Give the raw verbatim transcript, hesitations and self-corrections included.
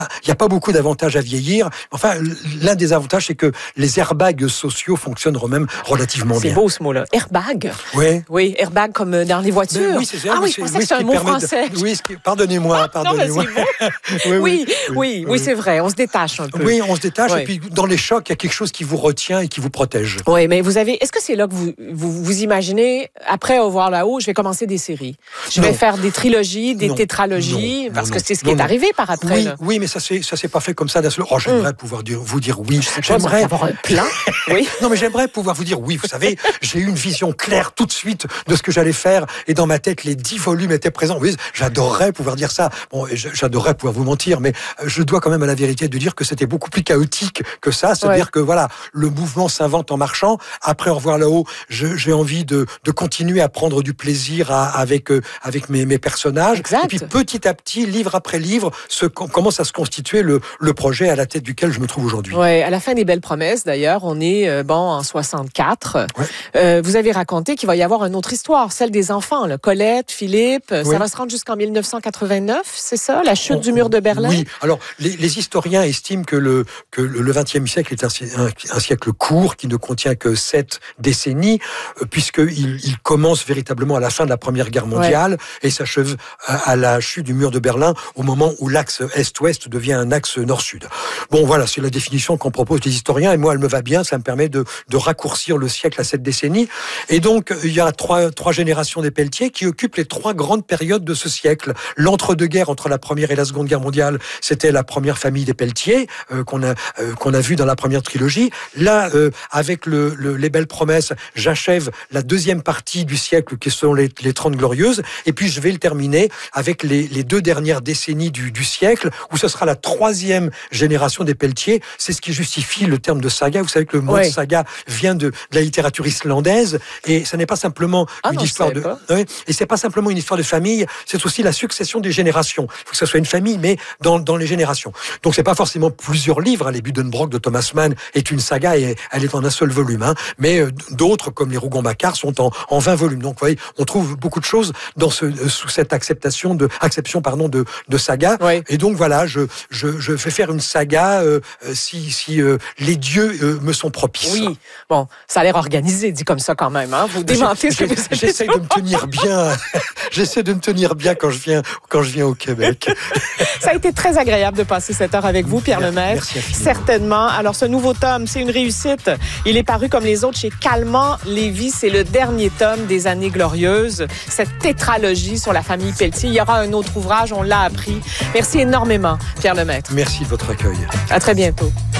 Il n'y a pas beaucoup d'avantages à vieillir. Enfin, l'un des avantages, c'est que les airbags sociaux fonctionnent même relativement bien. C'est beau ce mot-là. Airbag. Oui. Oui, airbag comme dans les voitures. Mais oui, c'est ça. Ah oui, je pensais que c'était un mot français. De... Oui, qui... pardonnez-moi, pardonnez-moi. Non, mais c'est bon. oui, oui, oui, oui, oui, c'est vrai. On se détache un peu. Oui, on se détache. Ouais. Et puis, dans les chocs, il y a quelque chose qui vous retient et qui vous protège. Oui, mais vous avez. Est-ce que c'est là que vous vous, vous imaginez, après Au revoir là-haut, je vais commencer des séries. Je non. vais faire des trilogies, des non. tétralogies, non. parce non. que c'est ce qui non, est non. arrivé par après. Oui, là. oui, mais ça c'est ça s'est pas fait comme ça d'un seul. Oh, j'aimerais mm. pouvoir dire, vous dire oui. J'aimerais avoir un plan. Oui. Non, mais j'aimerais pouvoir vous dire oui. Vous savez, j'ai eu une vision claire tout de suite de ce que j'allais faire, et dans ma tête, les dix volumes étaient présents. Oui, j'adorerais pouvoir dire ça. Bon, j'adorerais pouvoir vous mentir, mais je dois quand même à la vérité de dire que c'était beaucoup plus chaotique que ça. C'est-à-dire ouais. que voilà, le mouvement s'invente en marchant. Après Au revoir là-haut, j'ai envie de, de continuer à prendre du plaisir à, avec euh, avec mes, mes personnages. Exact. Et puis petit à petit, livre après livre, se, commence à se constituer le, le projet à la tête duquel je me trouve aujourd'hui. Ouais, à la fin des Belles Promesses, d'ailleurs, on est euh, bon en soixante-quatre. Ouais. Euh, vous avez raconté qu'il va y avoir une autre histoire, celle des enfants, là. Colette, Philippe. Ouais. Ça va se rendre jusqu'en mille neuf cent quatre-vingt-neuf, c'est ça, la chute on, du mur de Berlin. Oui. Alors les, les historiens estiment que le que le vingtième siècle est un, un, un siècle court qui ne contient que sept décennies, euh, puisqu'il il commence véritablement à la fin de la Première Guerre mondiale ouais. et s'achève à, à la chute du mur de Berlin au moment où l'axe Est-Ouest devient un axe Nord-Sud. Bon, voilà, c'est la définition qu'on propose les historiens, et moi, elle me va bien, ça me permet de, de raccourcir le siècle à cette décennie. Et donc, il y a trois, trois générations des Pelletier qui occupent les trois grandes périodes de ce siècle. L'entre-deux-guerres, entre la Première et la Seconde Guerre mondiale, c'était la première famille des Pelletier, euh, qu'on a, euh, qu'on a vu dans la première trilogie. Là, euh, avec le, le, les Belles Promesses, j'achève la deuxième partie du siècle, qui sont les, les Trente Glorieuses, et puis je vais le terminer avec les, les deux dernières décennies du, du siècle, où ce sera la troisième génération des Pelletier. C'est ce qui justifie le terme de saga. Vous savez que le mot ouais. saga vient de, de la littérature islandaise, et ça n'est pas simplement ah une non, histoire de, oui, et c'est pas simplement une histoire de famille, c'est aussi la succession des générations. Il faut que ça soit une famille, mais dans, dans les générations. Donc c'est pas forcément plusieurs livres. Hein. Les Buddenbrook de Thomas Mann est une saga, et elle est en un seul volume. Hein. Mais euh, d'autres, comme les Rougon-Macquart, sont en, en vingt volumes. Donc vous voyez, on trouve beaucoup de choses dans ce, euh, sous cette acceptation de, acception pardon, de, de saga. Oui. Et donc voilà, je, je, je vais faire une saga euh, si, si euh, les dieux euh, me sont propices. Oui, bon, ça a l'air organisé, dit comme ça quand même. Hein. Vous démentez ce que vous J'essaie de me tenir bien. J'essaie de me tenir bien quand je viens, quand je viens au Québec. Ça a été très agréable de passer cette heure avec vous, Pierre Lemaitre. Merci. Certainement. Alors, ce nouveau tome, c'est une réussite. Il est paru comme les autres chez Calment Lévy. C'est le dernier tome des Années Glorieuses. Cette tétralogie sur la famille Pelletier. Il y aura un autre ouvrage, on l'a appris. Merci énormément, Pierre Lemaitre. Merci de votre accueil. À très bientôt.